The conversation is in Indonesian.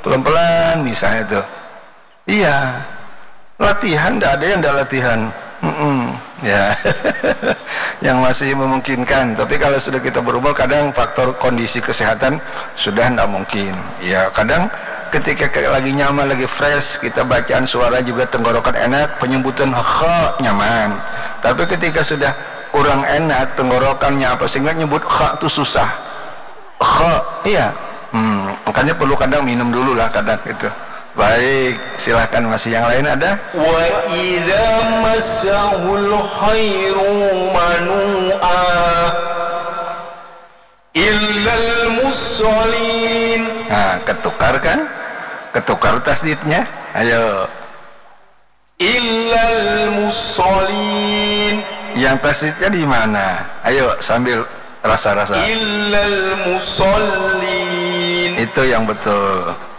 pelan-pelan misalnya tuh. Iya, latihan, tidak ada yang tidak latihan. Ya, yang masih memungkinkan. Tapi kalau sudah kita berumur, kadang faktor kondisi kesehatan sudah tidak mungkin. Ya, kadang ketika lagi nyaman, lagi fresh, kita bacaan suara juga tenggorokan enak, penyebutan kha nyaman. Tapi ketika sudah kurang enak tenggorokannya apa sehingga nyebut kha itu susah. Kha, iya. Makanya perlu kadang minum dulu lah kadang itu. Baik, silahkan masih yang lain ada? Wa idza massahul khairu manu'a illal musallin. Nah, ketukar kan? Ketukar tasdidnya. Ayo. Illal musallin. Yang tasdidnya di mana? Ayo sambil rasa-rasa. Illal musallin. Itu yang betul.